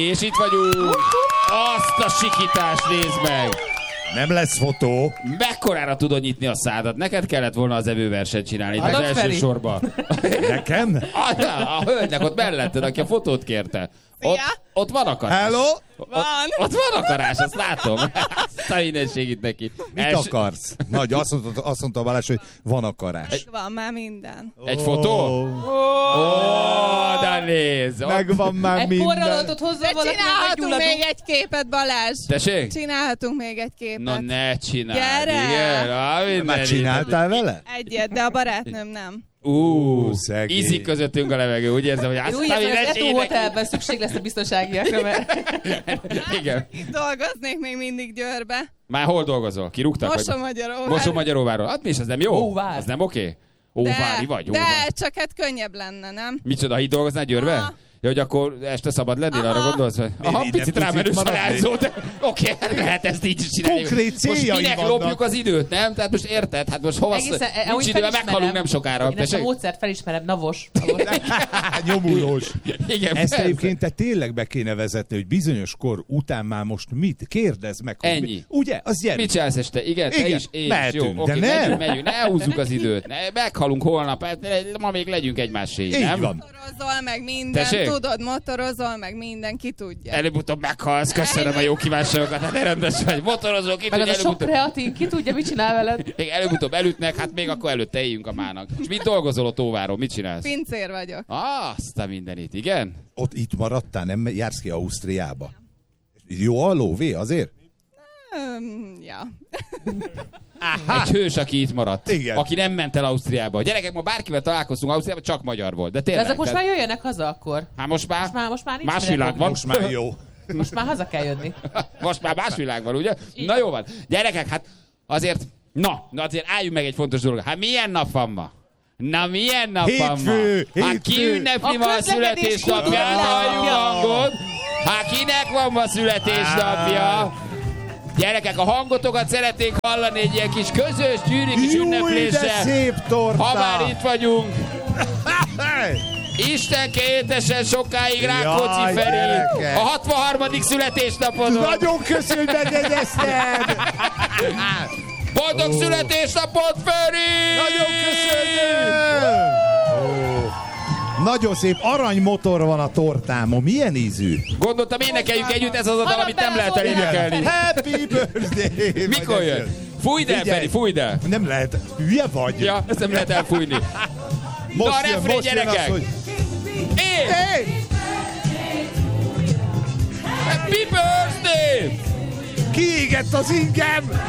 És itt vagyunk. Azt a sikítást nézd meg. Nem lesz fotó. Mekkorára tudod nyitni a szádat? Neked kellett volna az evőversenyt csinálni. Az első Feri. sorban. Nekem? A hölgynek ott melletted, aki a fotót kérte. Ott van akarás. Hello? Ott van akarás, azt látom. Azt a mindenségit neki. Mit akarsz? Nagy, azt mondta Balázs, hogy van akarás. Van már minden. Egy fotó? De nézd. Megvan már Egy minden. porralótot hozzá De valaki, csinálhatunk még egy képet, Balázs. Tessék? Csinálhatunk még egy képet. Na ne csináld. Gyere! Igen, Már csináltál vele? Egyet, de a barátnőm nem. Szegény. Ízik közöttünk a levegő, úgy érzem, hogy Úgy érzem, hogy az Eto Hotelben szükség lesz a biztonságiakra, mert... Igen. Itt dolgoznék még mindig Győrbe. Már hol dolgozol? Kirúgtak? Mosomagyaróvár. Mosomagyaróváron. Hát mi is, az nem jó? Óvár. Az nem oké? Óvári vagy? De Óvár. csak hát könnyebb lenne, nem? Micsoda, itt dolgoznál Győrbe? Aha. Ja, hogy akkor este szabad lennél, arra gondolsz, hogy... Aha, nem picit tudsz rámenős itt a maradni? rázó, de oké, lehet ezt így is csinálni. Konkrét Most céljai minek vannak. lopjuk az időt, nem? Tehát most érted? Hát most hova... Egészen, Nincs idő, mert meghalunk nem sokára. Én ezt a Tessék? módszert felismerem, navos. Nyomulós. Igen, Ezt persze. egyébként te tényleg be kéne vezetni, hogy bizonyos kor után már most mit? Kérdezd meg. Hogy Ennyi. Ugye? Az gyerünk. Mit csinálsz este? Igen, te Igen, is, én is. mehetünk, Jó, de oké, nem. megyünk, ne húzzuk az időt. Meghalunk holnap, hát ma még legyünk egymáséig, Így nem? van. Motorozol meg minden, Tessék? tudod, motorozol meg minden, ki tudja. Előbb-utóbb meghalsz, köszönöm a jó kívánságokat, hát rendes vagy. Motorozó, ki Meg az tudja, a sok előbb-utóbb. kreatin, ki tudja, mit csinál veled? Még előbb-utóbb elütnek, hát még akkor előtte éljünk a mának. És mit dolgozol ott Óváron? Mit csinálsz? Pincér vagyok. Azt a mindenit, igen? Ott itt maradtál, nem jársz ki Ausztriába. Jó a lóvé azért? Ja. Egy hős, aki itt maradt. Igen. Aki nem ment el Ausztriába. Gyerekek, ma bárkivel találkoztunk Ausztriába, csak magyar volt. De De tényleg. ezek most már jöjjenek haza akkor. Hát most már Most már nincs más mire világ fogni. van. Most már jó. Most már haza kell jönni. Most már más világ van, ugye? Na jó van. Gyerekek, hát azért, azért álljunk meg egy fontos dolog. Hát milyen nap van ma? Na milyen nap van ma? Hétfő, Hát ki hétfő. ünnepli A ma a közlekedés születésnapját? kultúrája. Halljuk hangot. Hát kinek van ma születésnapja? Gyerekek, a hangotokat szeretnénk hallani egy ilyen kis közös gyűri kis Jó, de ünnepléssel. szép torta. Ha már itt vagyunk. Hey! Istenke éltesen sokáig Jaj, Rákóczi Feri. gyerekek. A 63. születésnapodon. Nagyon köszönöm, hogy megjegyezted! Boldog születésnapot, Feri! Nagyon köszönöm! Nagyon szép aranymotor van a tortámon. Milyen ízű? Gondoltam, énekeljük együtt, ez az a dal, amit nem lehet elénekelni. Happy birthday! Mikor jön? Fújd el, Figyelj. Feri, fújd el. Nem lehet. Hülye vagy? Ja, ezt nem lehet elfújni. Most Na, refrén, jön gyerekek! az, hogy... Én! Hey! Happy birthday! Kiégett az ingem!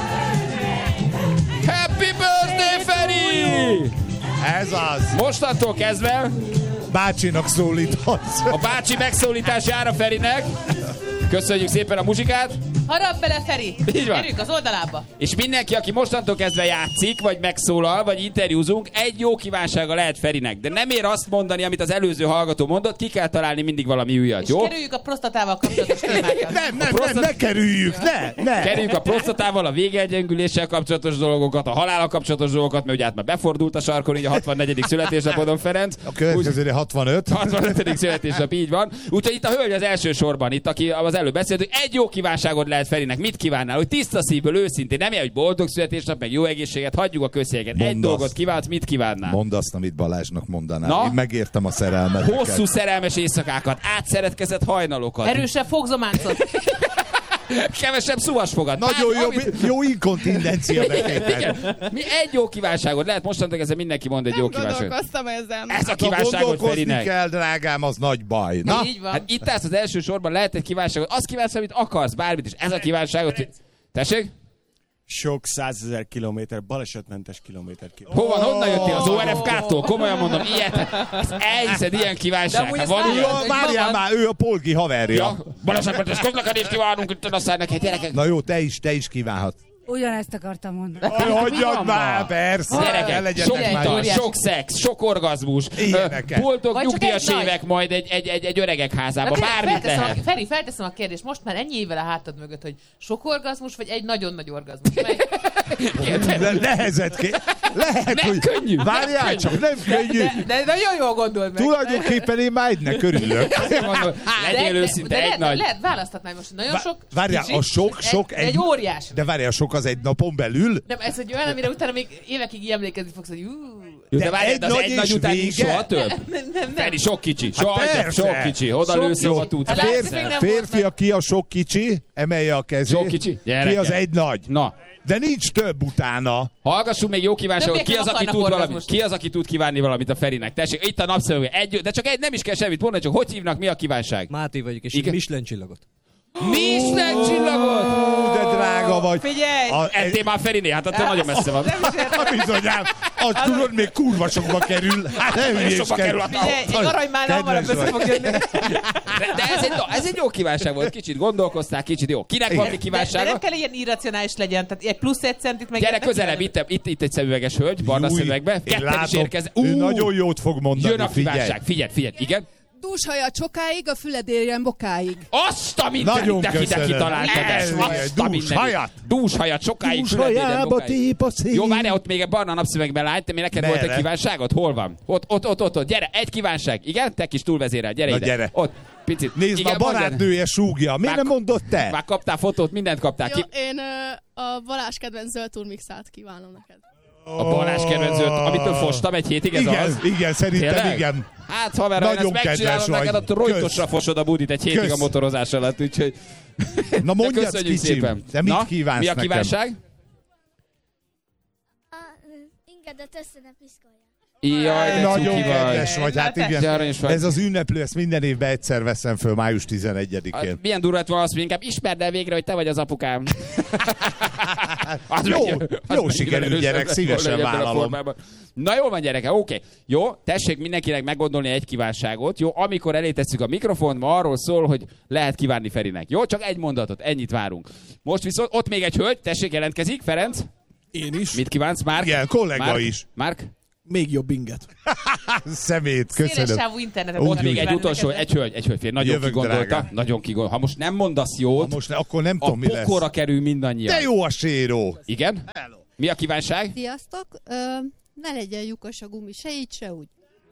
Happy birthday, Feri! Ez az. Mostantól kezdve Bácsinak szólíthatsz. a bácsi megszólítás jár a Ferinek. Köszönjük szépen a muzsikát. Harap bele, Feri! Így van. Gyerünk az oldalába! És mindenki, aki mostantól kezdve játszik, vagy megszólal, vagy interjúzunk, egy jó kívánsága lehet Ferinek. De nem ér azt mondani, amit az előző hallgató mondott, ki kell találni mindig valami újat, És jó? kerüljük a prostatával kapcsolatos témákat. Nem, ne kerüljük, ne! Kerüljük a prostatával, a végegyengüléssel kapcsolatos dolgokat, a halállal kapcsolatos dolgokat, mert ugye hát már befordult a sarkon, így a 64. születésnapodon, Ferenc. A következőre 65. 65. születésnap, így van. Úgyhogy itt a hölgy az első sorban, itt aki az előbb beszélt, hogy egy jó kívánságot lehet Ferinek. Mit kívánnál? Hogy tiszta szívből, őszintén, nem ilyen, hogy boldog születésnap, meg jó egészséget, hagyjuk a közjegyeket. Egy Mondd dolgot azt. kívánsz, mit kívánnál? Mondd azt, amit Balázsnak mondanál. Na? Én megértem a szerelmet. Hosszú szerelmes éjszakákat, átszeretkezett hajnalokat, Erősebb fogzománcot. kevesebb szuvasfogat. Nagyon Bár- jó inkontindencia neked. Igen. Mi egy jó kívánságot lehet, mostantól kezdve mindenki mond egy jó Nem kívánságot. gondolkoztam ezen. Ez a Ha kívánságot gondolkozni Ferinek. kell, drágám, az nagy baj. Na, Így van. Hát itt állsz az első sorban, lehet egy kívánságot. Azt kívánsz, amit akarsz, bármit is. Ez a kívánságot. Tessék? Sok 100 000 kilométer, balesetmentes kilométer. Hova, honnan jöttél? Az ORFK-tól? Komolyan mondom, ilyet. Ezt elhiszed, ilyen De kívánság. amúgy Hát ezt van várjad, ilyen? hogy várjál ma van. már, ő a Polgi haverja. Ja, balesetmentes közlekedést kívánunk itt a szárnak, hát gyerekek. Na jó, te is kívánhatsz. Ugyanezt akartam mondani. Hagyjad van már, ma? persze. Ne Gyerekek, legyetek sok már. ital, óriási. sok szex, sok orgazmus, Ilyeneket. boldog Vagy csak nyugdíjas egy nagy. évek majd egy öregek házába, Na, tényleg bármit felteszem lehet. Feri, felteszem a kérdést, most már ennyi évvel a hátad mögött, hogy sok orgazmus, vagy egy nagyon nagy orgazmus? Melyik? Lehet, hogy... könnyű. Várjál csak, nem könnyű. De nagyon jól gondold meg. Tulajdonképpen én már egynek örülök. Legyél őszinte, egy nagy. Lehet, választhatnál most nagyon sok. Várjál, kicsi, a sok egy óriás. De várjál, a sok az egy napon belül? Nem, ez egy olyan, amire utána még évekig így emlékezni fogsz, hogy De várjál, egy az nagy egy és nagy után vége? nincs soha több. nem. Feri, sok kicsi. persze. Sok kicsi. Oda Sok lősz, kicsi. hova tudsz. Hát látsz, Persze. még nem Férfi, aki a sok kicsi, emelje a kezét. Sok kicsi? Ki az egy nagy? Na, De nincs több utána. hallgassunk még jó kívánságot. Többiek Ki az, nem aki akarnak tud orvos valamit? most. Ki az, aki tud kívánni valamit a Ferinek? Tessék, itt a napszemüveg. De csak egy, nem is kell semmit mondani, csak hogy hívnak, mi a kívánság? Máté vagyok, és Igen. Michelin csillagot. Michelin csillagot! De drága vagy. Figyelj! Ettél már Feriné, hát attól nagyon messze van. Nem is értem. Bizonyám, azt tudod, még kurva sokba kerül. Hát nem Sokba kerül a Figyelj, egy arany már hamarabb Kedves össze vagy. fog jönni. De ez egy jó kívánság volt, kicsit gondolkoztál, kicsit jó. Kinek van mi De nem kívánsága? kell ilyen irracionális legyen, tehát egy plusz egy centit meg... Gyere közelebb, itt egy szemüveges hölgy, barna szemüvegbe. Én Ketten is látom, érkeznek. ő nagyon jót fog mondani, Jön a kívánság, figyelj, igen. Dúshaja csokáig, a füled érjen bokáig. Azt a mindenit, Nagyon de köszönöm. kitaláltad ezt. Ez Azt a dúshajat. Dúshajat sokáig, Dúshajába tép a szél. Jó, várjál, ott még egy barna napszövegben lány, te mi neked volt egy Merre? kívánságod? Hol van? Ott, gyere, egy kívánság. Igen, te kis túlvezérel, gyere Na, ide. gyere. Ott, picit. Nézd, Igen, a barátnője súgja. Miért nem mondott te? Már kaptál fotót, mindent kaptál. Jó, én a Balázs kedvenc zöld turmixát kívánom neked. A Balázs kedvencőt, amitől fostam egy hétig, ez az? Igen, szerintem Tényleg? igen. Hát haver, ha én ezt Nagyon megcsinálom kedves neked, vagy. ott rojtosra fosod a budit egy hétig Kösz. a motorozás alatt, úgyhogy... Na De mondjad, köszönjük kicsim, szépen. de mit Na, kívánsz mi a nekem? kívánság? Ingedet össze ne piszkolja. Jaj, de Nagyon cuki vagy. kedves vagy, hát De igen. aranyos vagy. Ez az ünneplő, ezt minden évben egyszer veszem föl, május 11-én. Milyen durva lett volna azt, hogy inkább ismerd el végre, hogy te vagy az apukám. Az Jó, megy- az jó megy- sikerült, megy- gyerek, megy- szívesen megy ebben a vállalom. formában. Na jól van, gyereke, oké. Jó, tessék mindenkinek meggondolni egy kívánságot. Jó, amikor elé tesszük a mikrofont, ma arról szól, hogy lehet kívánni Ferinek. Jó, csak egy mondatot, ennyit várunk. Most viszont ott még egy hölgy, tessék, jelentkezik, Ferenc. Én is. Mit kívánsz, Márk? Igen, kollega Márk? is. Márk? Még jobb inget. Szemét, Széles köszönöm. sávú internetet. Úgy Ott akarok még egy kívánni utolsó, neked. egy hölgy, fél, nagyon Jövök, kigondolta. drágám. Nagyon kigondolta. Ha most nem mondasz Ha jót, most akkor nem a tudom, mi lesz. pokorra kerül mindannyian. De jó a séró. Igen? Mi a kívánság? Sziasztok! Ne legyen lyukas a gumi, se így, se úgy.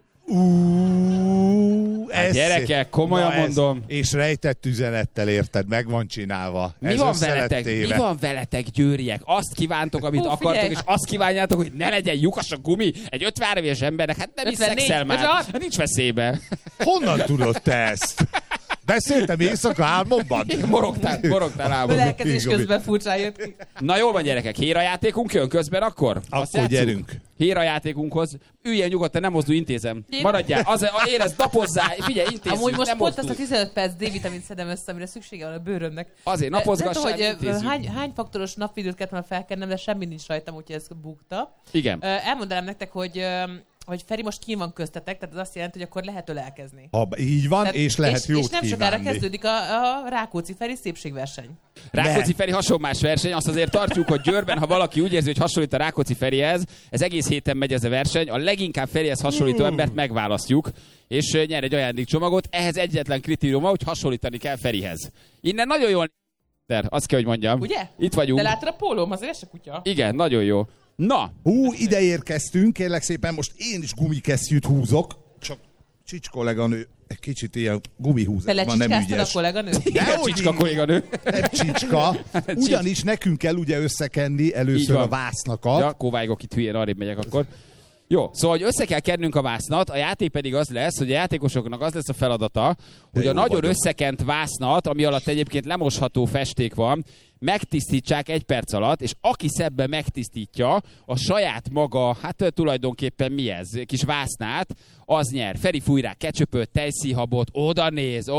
Ez gyerekek, komolyan Na ez- mondom. És rejtett üzenettel érted, meg van csinálva. Mi Ez van, össze lett veletek, téve. mi van veletek, győriek? Azt kívántok, amit Hú, akartok, figyelj. és azt kívánjátok, hogy ne legyen lyukas a gumi. Egy 53 éves embernek, hát nem is 54, szexel már. 56. Hát nincs veszélybe. Honnan tudod te ezt? Beszéltem éjszaka álmomban? Morogtál álmodban. Lelkezés közben furcsán jött ki. Na jól van, gyerekek, hérajátékunk jön közben akkor? Azt Akkor játsszuk? gyerünk. Hérajátékunkhoz. Üljél nyugodtan, nem mozdulj, intézem. Maradjál, érezd, napozzál, figyelj, intézzük, Amúgy most nem pont azt a mozdulj. 15 perc D-vitamint szedem össze, amire szüksége van a bőrömnek. Azért Nem napozgassál, tudom, hogy intézzük. hány faktoros napvidőt kellett volna felkennem, de semmi nincs rajtam, úgyhogy ez bukta. Igen. Elmondanám nektek, hogy Feri most kín van köztetek, tehát az azt jelenti, hogy akkor lehet ölelkezni. Így van, Tehát- és lehet jót és nem sokára kívánni. kezdődik a Rákóczi Feri szépségverseny. Rákóczi Feri hasonlás verseny, azt azért tartjuk, hogy Győrben, ha valaki úgy érzi, hogy hasonlít a Rákóczi Ferihez, ez egész héten megy ez a verseny, a leginkább Ferihez hasonlító embert megválasztjuk, és nyer egy ajándékcsomagot. Ehhez egyetlen kritériuma, hogy hasonlítani kell Ferihez. Innen nagyon jól... Azt kell, hogy mondjam. Ugye? Itt vagyunk. De látod a pólóm, azért ez se kutya. Igen, nagyon jó. Na, Ide érkeztünk, kérlek szépen, most én is gumikesztyűt húzok, csak Csics kolléganő egy kicsit ilyen Te gumihúzásban nem lecsikáztad a ügyes. kolléganő? igen, Csicska kolléganő. Nem csicska, ugyanis nekünk kell ugye összekenni Így először van. a vásznakat. Ja, kóvályogok itt hülyén, arrébb megyek akkor. Jó, szóval, hogy össze kell kennünk a vásznat, a játék pedig az lesz, hogy a játékosoknak az lesz a feladata, hogy a jó nagyon vagyok. összekent vásznat, ami alatt egyébként lemosható festék van, megtisztítsák 1 perc alatt, és aki szebben megtisztítja a saját maga, hát tulajdonképpen mi ez, kis vásznát, az nyer. Feri fúj rá ketchupöt, tejszíhabot, oda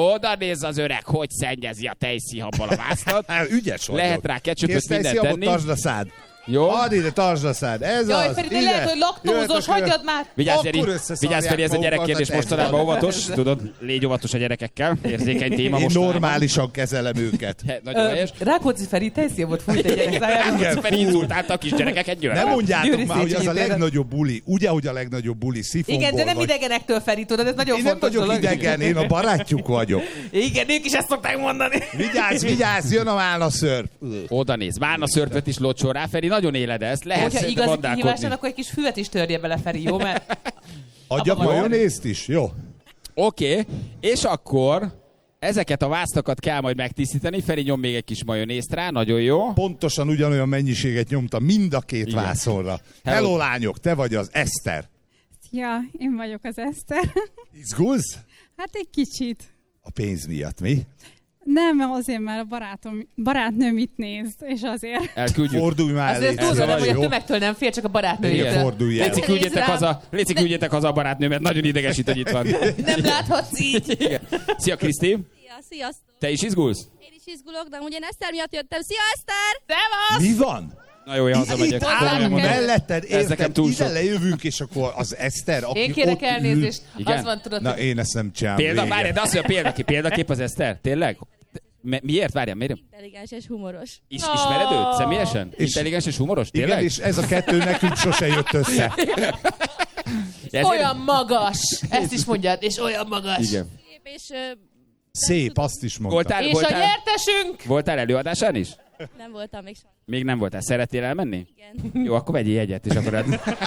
néz az öreg, hogy szennyezi a tejszíhabbal a vásznat. Hát, ügyes vagyok. Lehet rá ketchupöt, Kész, mindent tejszíhabot, tenni. tartsd a szád. Jó? Add ide, tartsd a szád. Ez Jaj, az. Feri, de ide. lehet, hogy laktózos, Jöhetek, hagyjad már! Vigyázz, Akkor Feri, összeszarják vigyázz, Feri, ez a magukat, gyerekkérdés ez mostanában van. óvatos, tudod, légy óvatos a gyerekekkel, érzékeny téma Én mostanában. normálisan kezelem őket. Nagyon helyes. Rákóczi Feri tejszíhabot fújt egy gyerek szájába. Igen, Feri inzultálta a kis gyerekeket, Győr. Nem mondjátok Győri már, hogy az a Széchenyi legnagyobb buli. Ugye, hogy a legnagyobb buli szifonból Igen, de nem vagy. idegenektől, Feri, tudod, ez nagyon Én nem fontos vagyok dolog. idegen, én a barátjuk vagyok. Igen, ők is ezt szokták mondani. Vigyázz, jön a válna szörp. Oda néz. Várna szörpöt is locsol rá, Feri. nagyon éled ezt, lehet Hogyha szerintem igazi vandálkodni. kihívás van, akkor egy kis füvet is törje bele, Feri, jó? Mert Adjak Abba van. majonézt is? Jó. Oké, és akkor ezeket a vásztakat kell majd megtisztítani. Feri, nyom még egy kis majonézt rá, nagyon jó. Pontosan ugyanolyan mennyiséget nyomta mind a két Igen. vászonra. Hello. Hello lányok, te vagy az Eszter. Ja, én vagyok az Eszter. Izgulsz? Hát egy kicsit. A pénz miatt, mi? Nem, azért, mert a barátnőm itt néz, és azért. Elküldjük. Fordulj már azért elé. túlzol, hogy a Jó? tömegtől nem fél, csak a Igen. barátnőjétől. Fordulj el. Léci, küldjetek haza a barátnőmet, nagyon idegesít, hogy itt van. Nem láthatsz így. Igen. Szia, Kriszti! Szia, sziasztok! Te is izgulsz? Én is izgulok, de amúgy én Eszter miatt jöttem. Szia, Eszter! Szevasz! Mi van? Na jó, én hazamegyek. Itt állunk melletted, Ez nekem érted? túl Ide sok. lejövünk, és akkor az Eszter, aki Én kérek ott ül. elnézést. Igen? Az van, tudod, Na, hogy én ezt nem csinálom. Várjál, de azt mondja, példakép az Eszter? Tényleg? Miért? Várjál, miért? intelligens és humoros. Ismered őt személyesen? Intelligens és humoros? Igen, Tényleg? és ez a kettő nekünk sose jött össze. Ezért- olyan magas. Ezt is mondjad, és olyan magas. Igen. Szép és Szép, azt is mondta. Voltál, És a nyertesünk? voltál előadásán is? nem voltam még soha. Még nem voltál. Szeretnél elmenni? Igen. Jó, akkor vegyél egyet, és akkor...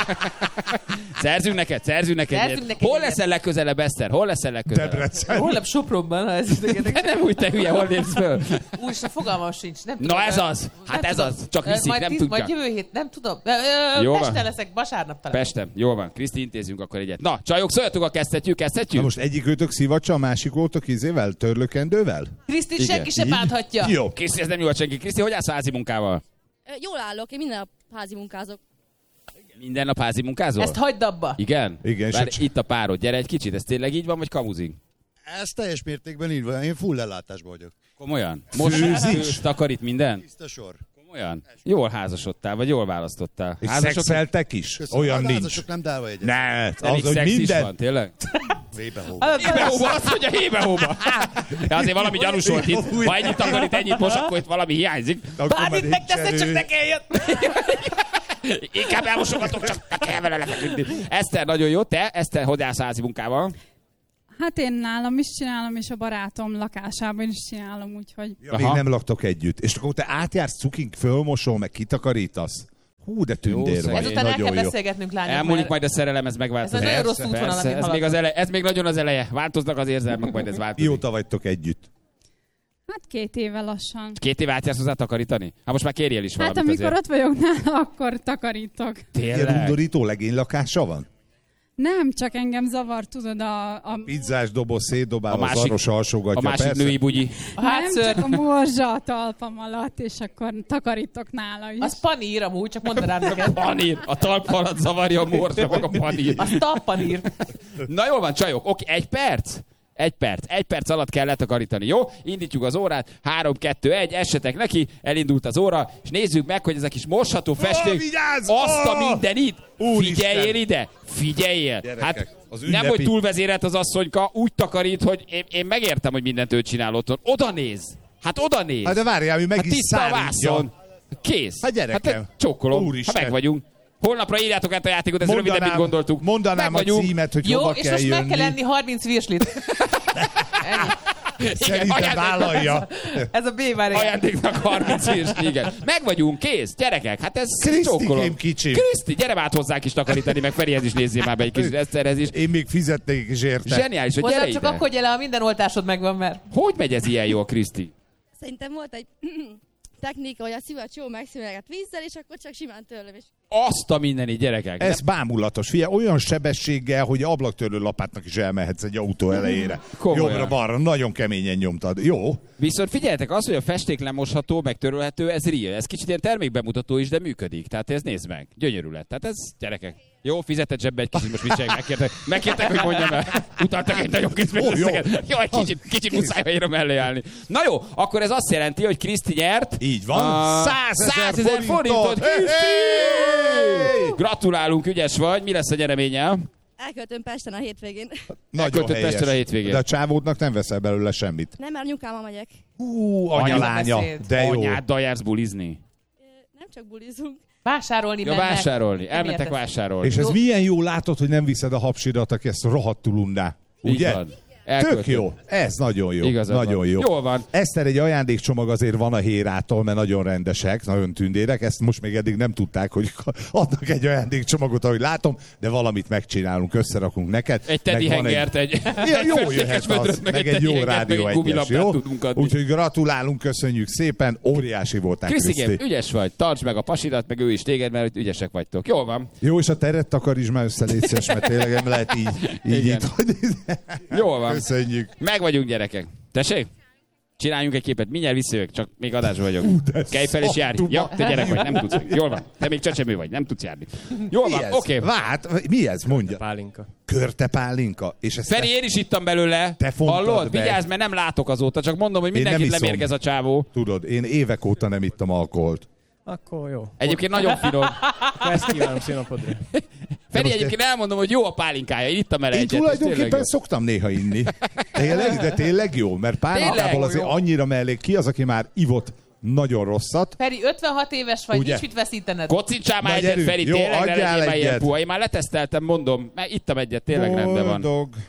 Szerzünk neked egyet. neked Hol egyet. leszel legközelebb, Eszter? Hol leszel legközelebb? Debrecen. Holnap Sopronban, ha ez De nem úgy, te hülye, hol lépsz föl? Úristen, fogalmam sincs. Nem tudom, Na ez az! Hát nem ez tudom. az! Csak viszik, Majd nem tíz- tudja. Majd jövő hét, nem tudom. Jó van. Pesten leszek, vasárnap talán. Pestem, jól van. Kriszti, intézünk akkor egyet. Na, csajok, szóljatok, a kezdhetjük? Na most egyikőtök szivacsa, a másik voltok izével, törlőkendővel? Krisztit Igen. senki se Így? bánthatja. Jó. Kriszti, ez nem jó a senki. Kriszti, hogy állsz a házi munkával? Jól állok, én minden nap házi munkázok. Minden nap házi munkázol? Ezt hagyd abba. Igen? Igen, Várj, és itt a párod. Gyere egy kicsit, ez tényleg így van, vagy kamuzik? Ez teljes mértékben így van, én full ellátásban vagyok. Komolyan? Most főz, takarít minden? Tiszta sor. Komolyan? Jól házasodtál, vagy jól választottál? És szexeltek is? Köszönöm. Olyan Az nincs. házasok nem dálva egyet. Ne, Elég az, hogy szex is minden... van, tényleg? Vébe-hóba. Hébe-hóba, azt mondja hébe-hóba. De azért valami gyanús volt itt. Ha ennyit takarít, ennyit most, akkor itt valami hiányzik. Bármit megteszek, csak ne kelljen. Inkább elmosogatok, csak ne kell vele lefeküdni. Eszter, nagyon jó. Te, Eszter, hogy állsz házi munkával? Hát én nálam is csinálom, és a barátom lakásában is csinálom, úgyhogy... Ja, még nem laktok együtt. És akkor te átjársz cukink, fölmosol, meg kitakarítasz. Hú, de tündér Jó, vagy. szegény. Ezután el kell Nagyon jó. beszélgetnünk, lányok. Elmúlik mert majd a szerelem, ez megváltozik. Ez egy nagyon rossz útvonal, Persze, amit ez még, ez még nagyon az eleje. Változnak az érzelmek, majd ez változik. Mióta vagytok együtt? Hát 2 éve lassan. 2 év átjársz hozzá takarítani? Hát most már kérjél is Hát valamit amikor azért. ott vagyok nála, akkor takarítok. Ilyen Tényleg? undorító legénylakása van? Nem, csak engem zavar, tudod, a Pizzás doboz szétdobál, A az másik- zaros alsógatja, A másik persze. női bugyi. A nem hátszőr, csak a morzsa a talpam alatt, és akkor takarítok nála is. az panír amúgy, csak mondd rám neked. Panír. A talp alatt zavarja a morzsa, meg a panír. Az tappanír. Na jól van, csajok. Oké, 1 perc? 1 perc. 1 perc alatt kell letakarítani, jó? Indítjuk az órát. 3, 2, 1, essetek neki. Elindult az óra, és nézzük meg, hogy ez a kis mosható festék. vigyázz! Azt a mindenit! Úristen! Figyeljél ide! Figyeljél! Gyerekek, Hát az nem, ünnepi- hogy túlvezérelt az asszonyka, úgy takarít, hogy én megértem, hogy mindent ő csinál otthon. Oda néz! Hát oda néz! Hát de várjál, mi meg Hát is tiszta a szárítja. vászon. Kész. Hát gyerekem. Hát csókolom. Úristen. Ha meg vagyunk. Holnapra írjátok át a játékot, ez rövidebb, mint gondoltuk. Mondanám Meg a vagyunk. címet, hogy Jó, hova és kell most jönni. meg kell enni 30 virslit. Szerintem ajándék- vállalja. Ez a B-vár. Ajándéknak 30 hírs, igen. Meg vagyunk, kész, gyerekek, hát ez Krisztikém csókolom. kicsim. Kriszti, gyere már át hozzánk is takarítani, meg Ferihez is nézzél már be egy kicsit, Eszterhez is. Én még fizetnék is érte. Zseniális, hogy gyere Hozzám csak ide. akkor gyere, ha minden oltásod megvan, mert... Hogy megy ez ilyen jó, Kriszti? Szerintem volt egy technika, hogy a szivacs jó megszűnleget vízzel, és akkor csak simán törlöm, és Azt a mindenit, gyerekek. Ez bámulatos. Figyelj, olyan sebességgel, hogy ablaktörlő lapátnak is elmehetsz egy autó elejére. Komolyan. Jobbra-balra, nagyon keményen nyomtad. Jó? Viszont figyeljetek, az, hogy a festék lemosható, meg törölhető, ez real. Ez kicsit ilyen termékbemutató is, de működik. Tehát ez nézd meg. Gyönyörű lett. Tehát ez, gyerekek. Jó, fizetett zsebbe egy kicsit, most mit csinálják? Megkértek, hogy mondjam el. Utaltak egy nagyon kis Jó. összeget. Jó, egy kicsit muszáj, hogy érem mellé állni. Na jó, akkor ez azt jelenti, hogy Kriszti nyert. Így van. 100 000 forintot. Kriszti! Gratulálunk, ügyes vagy. Mi lesz a nyereménye? elköltöm Pesten a hétvégén. Nagyon Elköltött helyes. Pestre a hétvégén. De a csávódnak nem veszel belőle semmit. Nem, mert anyukámmal megyek. Anyalánya. beszéd. De jó. Anyáddal jársz bulizni. Nem csak bulizunk. Vásárolni Ja, mennek. vásárolni. Nem Elmentek értesz. vásárolni. És ez Jó. milyen jó látod, hogy nem viszed a hapsidat, aki ezt rohadtul unná. Így Ugye? van. Tök jó. Ez nagyon jó. Igazad nagyon van. jó. Jól van. Eszter, egy ajándékcsomag azért van a Hérától, mert nagyon rendesek, nagyon tündérek. Ezt most még eddig nem tudták, hogy adnak egy ajándékcsomagot, ahogy látom, de valamit megcsinálunk, összerakunk neked. Egy teddy hengert, egy jó jöhet az, meg egy jó rádió egyes, jó? Úgyhogy gratulálunk, köszönjük szépen, óriási voltál, Kriszti, ügyes vagy, tartsd meg a pasidat, meg ő is téged, mert ügyesek vagytok. Jól van. Jó, és a teret takarítsd már össze, légy szíves, mert tényleg nem lehet így. Jól van. Köszönjük. Meg vagyunk, gyerekek. Tessék? Csináljunk egy képet, mindjárt visszajövök, csak még adásban vagyok. Kelj fel és járj. Ja, te gyerek vagy, nem tudsz. Jól van. Te még csecsemő vagy, nem tudsz járni. Jól van, oké. Várj, mi ez? Mondja. Pálinka. Körte pálinka. És ezt Feri, én is ittam belőle. Te fontad hallod? be. Vigyázz, mert nem látok azóta, csak mondom, hogy Én nem mindenkit iszom. lemérgez a csávó. Tudod, én évek óta nem ittam alkoholt. Akkor jó. Egyébként nagyon finom. Akkor ezt kívánom színapodra. Feri, egyébként elmondom, hogy jó a pálinkája. Én ittam el Én egyet. tulajdonképpen szoktam néha inni. De tényleg jó, mert pálinkából azért annyira mellék ki az, aki már ivott nagyon rosszat. Feri, 56 éves vagy, Ugye? nincs mit veszítened. Kocincsál már Na, egyet, gyerünk. Feri, Jó, tényleg ne adjál legyél már ilyen egyet. puha. Én már leteszteltem, mondom, mert ittam egyet, tényleg rendben van.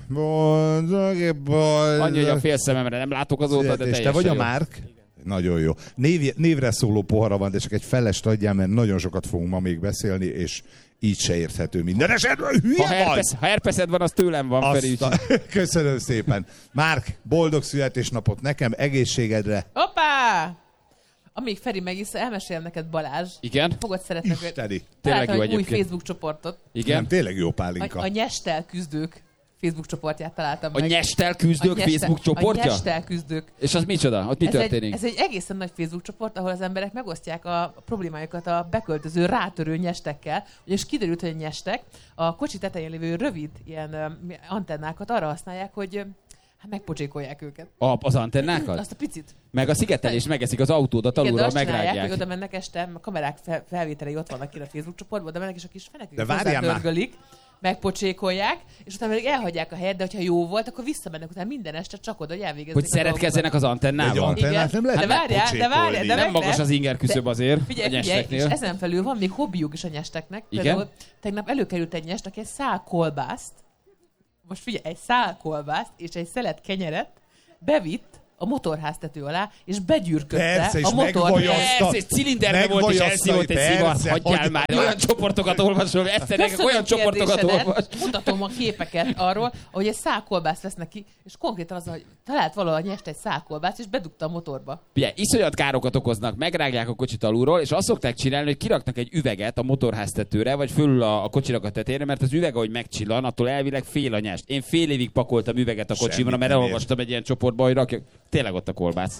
Boldog. Annyi, hogy a fél szememre nem látok azóta, de És teljesen te vagy a jó. Márk? Nagyon jó. Névre szóló pohara van, de csak egy felest adjál, mert nagyon sokat fogunk ma még beszélni, és így se érthető minden esetben. Hülye vagy! Ha herpeszed van, az tőlem van, Feri. Köszönöm szépen. Márk, boldog születésnapot nekem, egészségedre. Hoppá! Amíg Feri megisz, elmesélem neked, Balázs. Igen? Fogod szeretni. Isteni. Tényleg Találtam jó egy új egyébként. Facebook csoportot. Igen? Nem, tényleg jó pálinka. A Nyestel küzdők Facebook csoportját találtam A meg. Nyestel küzdők Facebook csoportja? A Nyestel küzdők. És az micsoda? Ott mi történik? Ez egy egészen nagy Facebook csoport, ahol az emberek megosztják a problémájukat a beköltöző, rátörő nyestekkel. És kiderült, hogy a nyestek a kocsi tetején lévő rövid ilyen antennákat arra használják, hogy megpocsékolják őket. Az antennákat? Azt a picit. Meg a szigetelés megeszik az autódat Igen, de alulról, azt csinálják, megrágják. hogy oda mennek este, a kamerák felvételei ott vannak ki a Facebook csoportban, oda mennek, és a kis fenekük De várjál már. hozzátörgölik, megpocsékolják, és utána pedig elhagyják a helyet, de hogyha jó volt, akkor visszamennek utána minden este csak oda, hogy elvégezzék. Hogy szeretkezzenek az Egy antennával. antennát nem lehet De várjál, megpocsékolni. de Nem magas az inger küszöb azért Figyelj, a és nyesteknél. ezen felül van még hobbiuk is a nyesteknek. Igen? Például tegnap előkerült egy nyest, aki egy szál kolbászt, most figyelj, egy szál kolbászt és egy szelet kenyeret bevitt a motorháztető alá, és begyűrködte Persze, és a motorháztető. megvajazta. Persze, és cilinderbe volt, és elszívott egy szivat. Hagyjál már, olyan csoportokat olvasol, egyszerűen olyan csoportokat olvas. Mutatom a képeket arról, ahogy egy szálkolbászt vesznek ki, és konkrétan az, hogy talált valahol nyest egy szálkolbászt, és bedugta a motorba. Ugye, iszonyat károkat okoznak, megrágják a kocsit alulról, és azt szokták csinálni, hogy kiraknak egy üveget a motorháztetőre, vagy fölül a kocsinak a tetejére, mert az üveg, ahogy megcsillan, attól elvileg fél a nyest. Én fél évig pakoltam üveget a kocsimra, Semmit mert nem elolvastam egy ilyen csoportba, hogy rakjak. Tényleg ott a kolbász.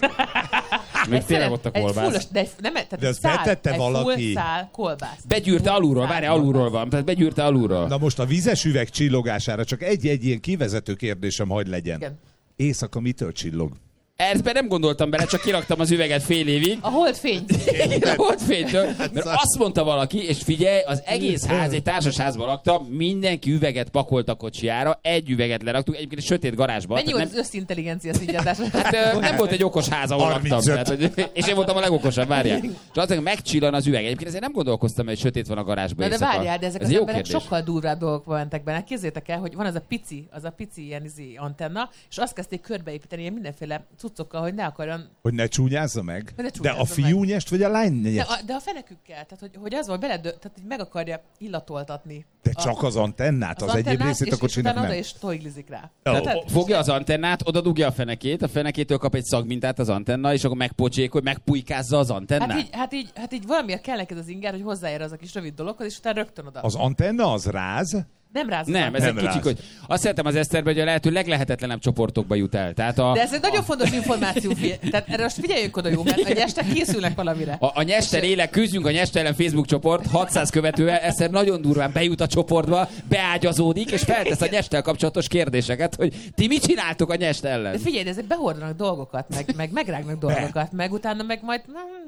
Még tényleg ott a kolbász. De azt betette valaki. Egy full szál kolbász. Begyűrte alulról, várj, alulról van, tehát begyűrte alulról. Na most a vizes üveg csillogására csak egy ilyen kivezető kérdésem hagy legyen. Igen. Éjszaka mitől csillog? Ebben nem gondoltam bele, csak kiraktam az üveget fél évig. A holdfény. A holdfénytől, mert azt mondta valaki, és figyelj, az egész ház, egy társasházban laktam, mindenki üveget pakolt a kocsijára, egy üveget leraktuk, egyébként egy sötét garázsban. Mennyi tehát volt az összintelligencia színjátás? Hát nem volt egy okos ház, ahol laktam. 35. Tehát, és én voltam a legokosabb, várjál. És azt megcsillan az üveg. Egyébként ezért nem gondolkoztam, hogy sötét van a garázsban. De éjszaka. várjál, de ezek Ez az jó emberek kérdés. sokkal durvább dolgokba mentek benne. Képzeljétek el, hogy van az a pici ilyen antenna, és azt kezdték körbeépíteni ilyen mindenféle cuccokkal, hogy ne akarjon. Hogy ne csúnyázza meg? Hogy ne De a csúnyázza fiú nyest, vagy a lány nyest? De a fenekükkel, tehát hogy az volt, tehát hogy meg akarja illatoltatni. De csak az antennát, az egyéb antennát, részét a kocsinak utána nem. oda is toiglizik rá. Tehát fogja az antennát, oda dugja a fenekét, a fenekétől kap egy szagmintát az antenna, és akkor megpocsékol, megpujkázza az antennát. Hát így valamiért kell neked az inger, hogy hozzáér az a kis rövid dologhoz, és utána rögtön oda. Az antenna az ráz? Nem rázod. Nem, Nem ezek ráz. kicsik, hogy azt szeretem az Eszterbe, hogy a lehető leglehetetlenebb csoportokba jut el. Tehát De ez egy nagyon fontos információ. Tehát erre most figyeljünk oda, jó, mert a nyestek készülnek valamire. a Nyester élek, küzdjünk a Nyester ellen Facebook csoport, 600 követővel, Eszter nagyon durván bejut a csoportba, beágyazódik, és feltesz a Nyestel kapcsolatos kérdéseket, hogy ti mit csináltok a Nyest ellen? De figyelj, de ezek behordanak dolgokat, meg megrágnak dolgokat, meg utána meg majd...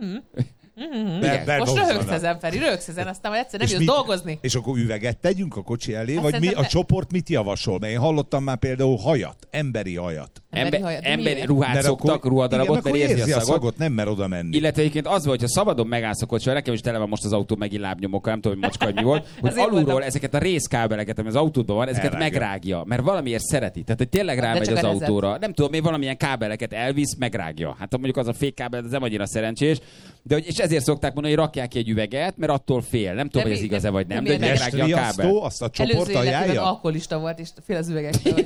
Most röhögsz ezen, Feri, röhögsz ezen, aztán majd egyszer nem jössz dolgozni. És akkor üveget tegyünk a kocsi elé? Hát Vagy mi szerintem a csoport mit javasol? Mert én hallottam már például hajat, emberi hajat. Emberi ruhát szoktak, ruhadarabot, mert érzi a szagot. Nem mer oda menni. Illetve egyébként az volt, hogy ha szabadon megállsz a kocsival, nekem is tele van most az autó megint lábnyomokkal, nem tudom, hogy macska, hogy mi volt, hogy alulról ezeket a részkábeleket, ami az autódban van, ezeket megrágja, mert valamiért szereti. Tehát, hogy tényleg rámegy az autóra. Nem tudom, még valamilyen kábeleket elvisz, megrágja. Hát mondjuk az a fékkábel, ez nem annyira szerencsés, de és ezért szokták mondani, hogy rakják ki egy üveget, mert attól fél. Nem tudom, hogy ez igaz-e vagy nem, de hogy megrágja a kábel. Azt a csoport ajánlja? Alkoholista volt, és fél az üvegektől.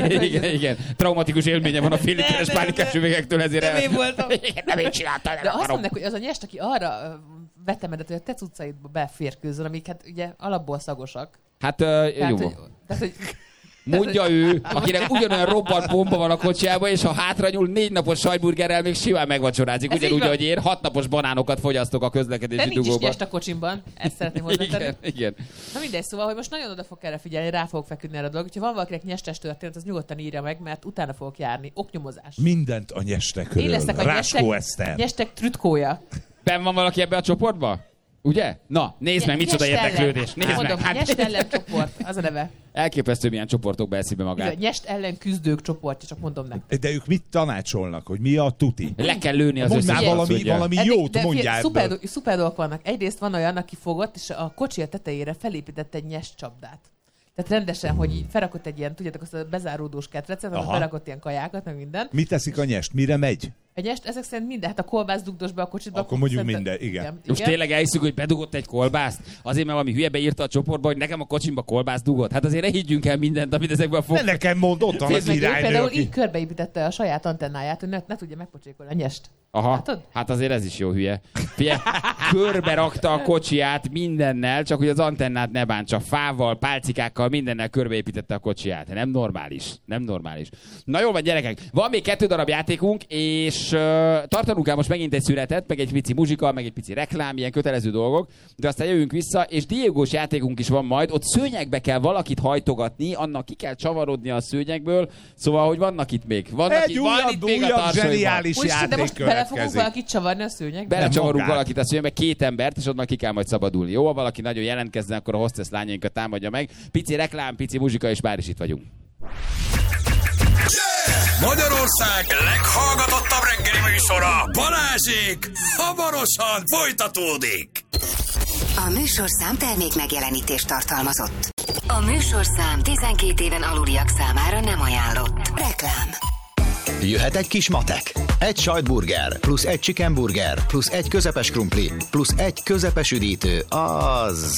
Igen. Traumatikus élménye van a fél literes pálinkás üvegektől, ezért nem én voltam. Nem én csináltam, de azt mondják, hogy az a nyest, aki arra vetemedett, hogy a te cuccaidba beférkőzzön, amik hát ugye alapból szagosak. Hát jó. hogy mondja ő, akinek ugyanolyan robbant bomba van a kocsijában, és ha hátranyúl 4 napos sajtburgerrel még simán megvacsorázik. Ugyanúgy, hogy én 6 napos banánokat fogyasztok a közlekedési dugóban. De nincs is nyest a kocsimban, ezt szeretném hozzátenni. Igen. Na mindegy, szóval, hogy most nagyon oda fog erre figyelni, rá fogok feküdni erre a dolog. Ha van valakinek nyestes történet, az nyugodtan írja meg, mert utána fogok járni. Oknyomozás. Mindent a nyestekről. Én leszek a nyestek trütkója. Ben van valaki ebbe a csoportba? Ugye? Na, nézd meg, micsoda érdeklődés. Nézd meg. Hát... Nyest ellen csoport, az a neve. Elképesztő, milyen csoportokba eszi be magát. Nyest ellen küzdők csoportja, csak mondom nektek. De ők mit tanácsolnak, hogy mi a tuti? Le kell lőni az összes. Mondj már valami jót, mondjál. Szuper dolgok vannak. Egyrészt van olyan, aki fogott, és a kocsia tetejére felépített egy nyest csapdát. Tehát rendesen, hogy így felrakott egy ilyen, tudjátok, azt a bezáródós ketrecet, ahol felrakott ilyen kajákat, meg minden. Mit teszik a nyest? Mire megy? A nyest, ezek szerint minden. Hát a kolbász dugdos be a kocsitba. Akkor mondjuk minden, igen. Most tényleg elhiszük, hogy bedugott egy kolbászt? Azért, mert valami hülye beírta a csoportba, hogy nekem a kocsimba kolbász dugott. Hát azért ne higgyünk el mindent, amit ezekben fog. Ne nekem mond, ott van az iránynő. Például így körbeépítette a saját antennáját, hogy ne tudja megpocsékolni a nyest. Aha, hát azért ez is jó hülye. Figyelj, körbe rakta a kocsiját mindennel, csak hogy az antennát ne bántsa. Fával, pálcikákkal, mindennel körbeépítette a kocsiját. Nem normális. Nem normális. Na jól van, gyerekek. Van még 2 darab játékunk, és tartanunk kell most megint egy szünetet, meg egy pici muzsika, meg egy pici reklám, ilyen kötelező dolgok, de aztán jövünk vissza, és Diegós játékunk is van majd. Ott szőnyegbe kell valakit hajtogatni, annak ki kell csavarodni a szőnyegből, szóval, hogy vannak itt még. Vannak egy újabb zseniális játék fogunk valakit csavarni a szőnyegbe? Belecsavarunk valakit a szőnyegbe, 2 embert, és onnan ki kell majd szabadulni. Jó, ha valaki nagyon jelentkezne, akkor a hostess lányainkat támadja meg. Pici reklám, pici muzsika, és már is itt vagyunk. Magyarország leghallgatottabb reggeli műsora, Balázsék hamarosan folytatódik. A műsorszám termék megjelenítést tartalmazott. A műsorszám 12 éven aluliak számára nem ajánlott. Reklám. Jöhet egy kis matek. Egy sajtburger, plusz egy chickenburger, plusz egy közepes krumpli, plusz egy közepes üdítő, az...